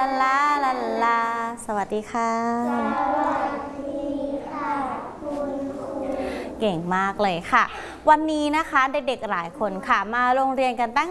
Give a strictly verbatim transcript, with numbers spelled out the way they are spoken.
ลาลาลาลาสวัสดีค่ะสวัสดีค่ะคุณครูเก่งมากเลยค่ะวันนี้นะคะเด็กๆหลายคนค่ะมาโรงเรียนกันตั้ง